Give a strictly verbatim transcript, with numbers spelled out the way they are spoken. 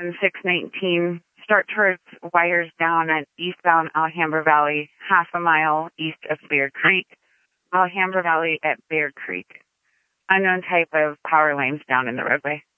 six nineteen, start towards wires down at eastbound Alhambra Valley, half a mile east of Bear Creek. Alhambra Valley at Bear Creek. Unknown type of power lines down in the roadway.